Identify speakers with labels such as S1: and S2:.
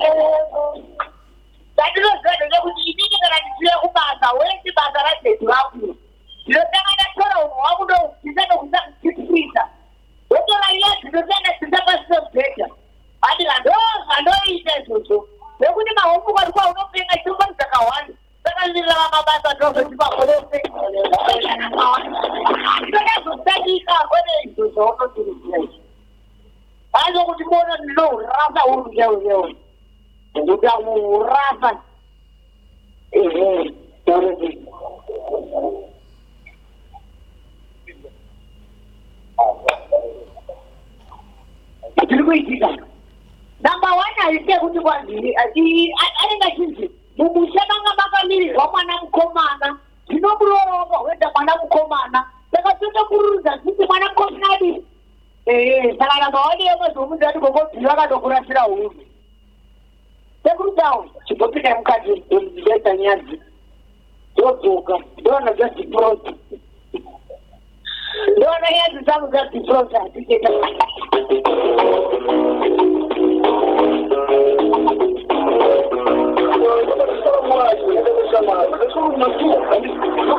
S1: Tadiro zvedu kuti inini kana ndichira kubasa wese basa radzedu vakuru ndinotanga tora wakudo ndisana kusakuchipisa wotora iya ndinotanga ndisapasisa kubhedha andika ndoita izvozvo nekuti mahombuko ari kwaunopenga chomba dzakawanda saka ndinaa mabasa ndozvotipakorose ndinazosandika kwene izvozvo unotiriia aizo kuti bona ndinourasa urungeunyewe ndokuti amuurasa tiri kuitika namba one haite kuti kwandiri anenge achinzi mumusha manga makamirirwa mwana mukomana ndinomuroomba weda mwana mukomana saka totokururudza kuti mwana mukomana adii saka namaoneye mwezvomunzi ati gogobhiri akadokurasira huru sekurutawo chigopinda mukati ndoita nyadzi ndodzoka ndona dzadhiproti ndona nyadzi dzangu dzadhiproti hatiteta